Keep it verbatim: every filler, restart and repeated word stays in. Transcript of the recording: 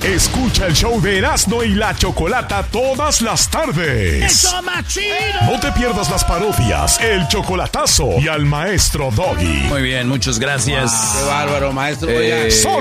Escucha el show de Erasmo y la Chocolata todas las tardes. ¡Eso más chido! No te pierdas las parodias, el chocolatazo y al maestro Doggy. Muy bien, muchas gracias. Wow, qué bárbaro, maestro. Eh,